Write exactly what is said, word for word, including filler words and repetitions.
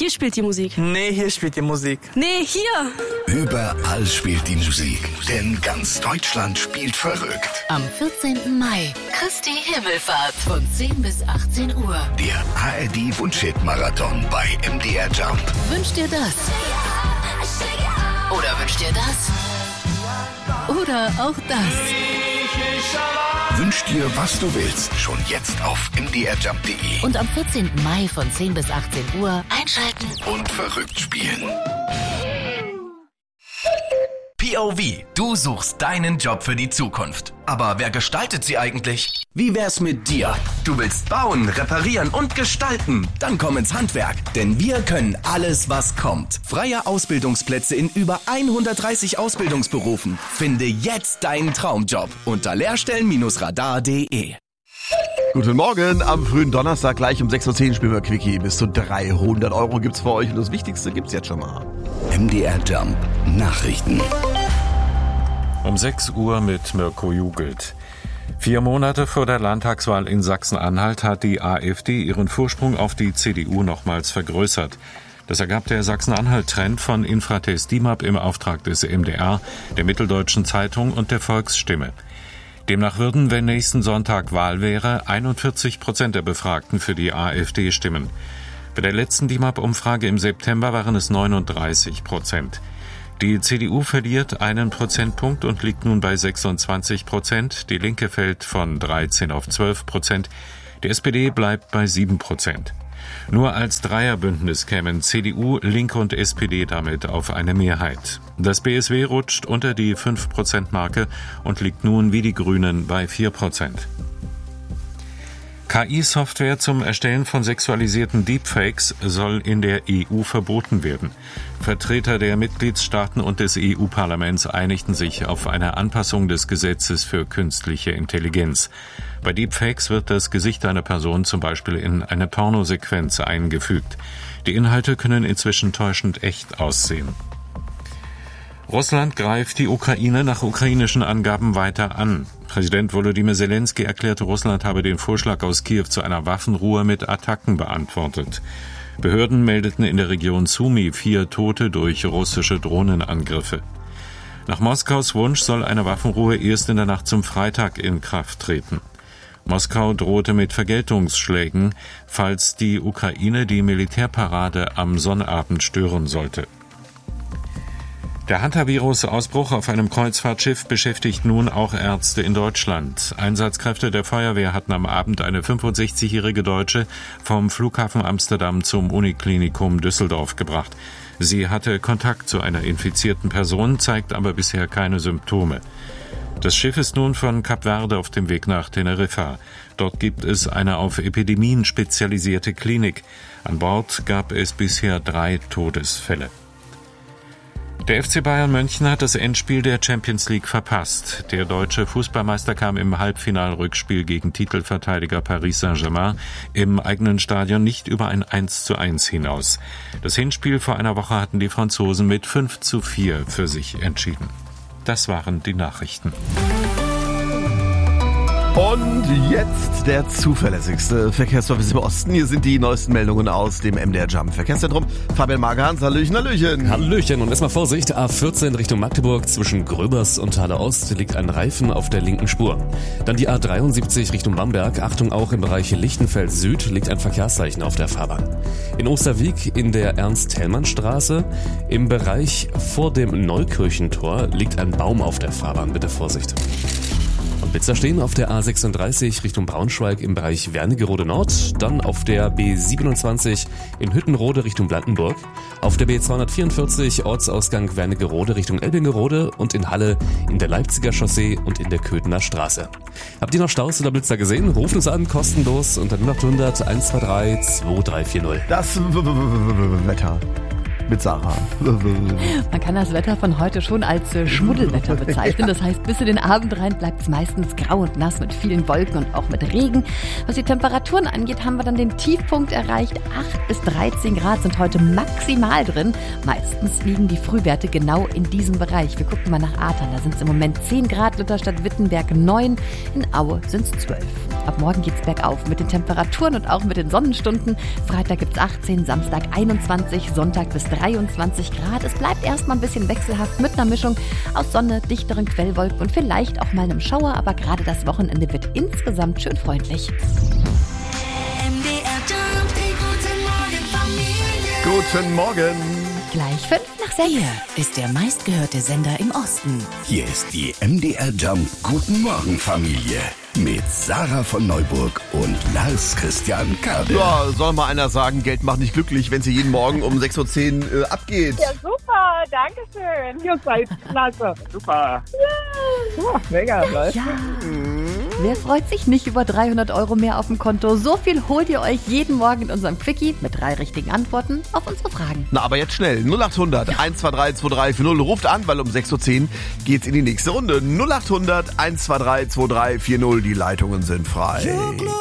Hier spielt die Musik. Nee, hier spielt die Musik. Nee, hier. Überall spielt die Musik, denn ganz Deutschland spielt verrückt. Am vierzehnten Mai, Christi Himmelfahrt von zehn bis achtzehn Uhr. Der A R D-Wunschhit-Marathon bei M D R Jump. Wünscht dir das? Oder wünscht dir das? Oder auch das? Wünsch dir, was du willst, schon jetzt auf m d r jump punkt d e. Und am vierzehnten Mai von zehn bis achtzehn Uhr einschalten Und verrückt spielen. P O V, du suchst deinen Job für die Zukunft. Aber wer gestaltet sie eigentlich? Wie wär's mit dir? Du willst bauen, reparieren und gestalten? Dann komm ins Handwerk, denn wir können alles, was kommt. Freie Ausbildungsplätze in über hundertdreißig Ausbildungsberufen. Finde jetzt deinen Traumjob unter lehrstellen radar punkt de. Guten Morgen, am frühen Donnerstag gleich um sechs Uhr zehn spielen wir Quickie. Bis zu dreihundert Euro gibt's für euch und das Wichtigste gibt's jetzt schon mal. M D R Jump Nachrichten. Um sechs Uhr mit Mirko Jugelt. Vier Monate vor der Landtagswahl in Sachsen-Anhalt hat die AfD ihren Vorsprung auf die C D U nochmals vergrößert. Das ergab der Sachsen-Anhalt-Trend von Infratest DIMAP im Auftrag des M D R, der Mitteldeutschen Zeitung und der Volksstimme. Demnach würden, wenn nächsten Sonntag Wahl wäre, einundvierzig Prozent der Befragten für die AfD stimmen. Bei der letzten DIMAP-Umfrage im September waren es neununddreißig Prozent. Die C D U verliert einen Prozentpunkt und liegt nun bei sechsundzwanzig Prozent. Die Linke fällt von dreizehn auf zwölf Prozent. Die S P D bleibt bei sieben Prozent. Nur als Dreierbündnis kämen C D U, Linke und S P D damit auf eine Mehrheit. Das B S W rutscht unter die fünf Prozent Marke und liegt nun wie die Grünen bei vier Prozent. K I-Software zum Erstellen von sexualisierten Deepfakes soll in der E U verboten werden. Vertreter der Mitgliedstaaten und des E U-Parlaments einigten sich auf eine Anpassung des Gesetzes für künstliche Intelligenz. Bei Deepfakes wird das Gesicht einer Person zum Beispiel in eine Pornosequenz eingefügt. Die Inhalte können inzwischen täuschend echt aussehen. Russland greift die Ukraine nach ukrainischen Angaben weiter an. Präsident Volodymyr Zelensky erklärte, Russland habe den Vorschlag aus Kiew zu einer Waffenruhe mit Attacken beantwortet. Behörden meldeten in der Region Sumy vier Tote durch russische Drohnenangriffe. Nach Moskaus Wunsch soll eine Waffenruhe erst in der Nacht zum Freitag in Kraft treten. Moskau drohte mit Vergeltungsschlägen, falls die Ukraine die Militärparade am Sonnabend stören sollte. Der Hantavirus-Ausbruch auf einem Kreuzfahrtschiff beschäftigt nun auch Ärzte in Deutschland. Einsatzkräfte der Feuerwehr hatten am Abend eine fünfundsechzigjährige Deutsche vom Flughafen Amsterdam zum Uniklinikum Düsseldorf gebracht. Sie hatte Kontakt zu einer infizierten Person, zeigt aber bisher keine Symptome. Das Schiff ist nun von Kap Verde auf dem Weg nach Teneriffa. Dort gibt es eine auf Epidemien spezialisierte Klinik. An Bord gab es bisher drei Todesfälle. Der F C Bayern München hat das Endspiel der Champions League verpasst. Der deutsche Fußballmeister kam im Halbfinalrückspiel gegen Titelverteidiger Paris Saint-Germain im eigenen Stadion nicht über ein eins zu eins hinaus. Das Hinspiel vor einer Woche hatten die Franzosen mit fünf zu vier für sich entschieden. Das waren die Nachrichten. Und jetzt der zuverlässigste Verkehrsservice im Osten. Hier sind die neuesten Meldungen aus dem M D R Jump Verkehrszentrum. Fabian Magerhans, Hallöchen, Hallöchen. Hallöchen und erstmal Vorsicht, A vierzehn Richtung Magdeburg zwischen Gröbers und Halle Ost liegt ein Reifen auf der linken Spur. Dann die A dreiundsiebzig Richtung Bamberg, Achtung, auch im Bereich Lichtenfeld Süd liegt ein Verkehrszeichen auf der Fahrbahn. In Osterwieck in der Ernst-Thälmann-Straße im Bereich vor dem Neukirchentor liegt ein Baum auf der Fahrbahn, bitte Vorsicht. Und Blitzer stehen auf der A sechsunddreißig Richtung Braunschweig im Bereich Wernigerode Nord, dann auf der B siebenundzwanzig in Hüttenrode Richtung Blankenburg, auf der B zweihundertvierundvierzig Ortsausgang Wernigerode Richtung Elbingerode und in Halle in der Leipziger Chaussee und in der Köthener Straße. Habt ihr noch Staus oder Blitzer gesehen? Ruft uns an, kostenlos unter null acht hundert eins zwei drei zwei drei vier null. Das Wetter. mit Sarah. Man kann das Wetter von heute schon als äh, Schmuddelwetter bezeichnen. Das heißt, bis in den Abend rein bleibt es meistens grau und nass mit vielen Wolken und auch mit Regen. Was die Temperaturen angeht, haben wir dann den Tiefpunkt erreicht. acht bis dreizehn Grad sind heute maximal drin. Meistens liegen die Frühwerte genau in diesem Bereich. Wir gucken mal nach Ahrtal. Da sind es im Moment zehn Grad, Lutherstadt Wittenberg neun, in Aue sind es zwölf. Ab morgen geht's bergauf mit den Temperaturen und auch mit den Sonnenstunden. Freitag gibt's achtzehn, Samstag einundzwanzig, Sonntag bis dreiundzwanzig Grad. Es bleibt erstmal ein bisschen wechselhaft mit einer Mischung aus Sonne, dichteren Quellwolken und vielleicht auch mal einem Schauer. Aber gerade das Wochenende wird insgesamt schön freundlich. Guten Morgen. Gleich fünf nach sechs. Hier ist der meistgehörte Sender im Osten. Hier ist die M D R Jump Guten Morgen Familie mit Sarah von Neuburg und Lars Christian Kade. Ja, soll mal einer sagen, Geld macht nicht glücklich, wenn sie jeden Morgen um sechs Uhr zehn äh, abgeht. Ja, super, danke schön. Ihr seid klasse. Super. Ja, oh, mega, was? Ja. Wer freut sich nicht über dreihundert Euro mehr auf dem Konto? So viel holt ihr euch jeden Morgen in unserem Quickie mit drei richtigen Antworten auf unsere Fragen. Na, aber jetzt schnell. null acht hundert eins zwei drei zwei drei vier null. Ruft an, weil um sechs Uhr zehn geht's in die nächste Runde. null acht hundert eins zwei drei zwei drei vier null. Die Leitungen sind frei.